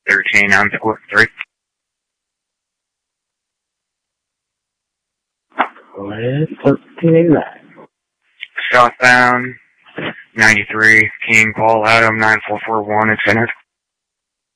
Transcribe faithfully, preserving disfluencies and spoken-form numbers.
thirteen on four three. West thirteen eighty-nine. Southbound, ninety-three, King Paul Adam, nine four four one, it's entered.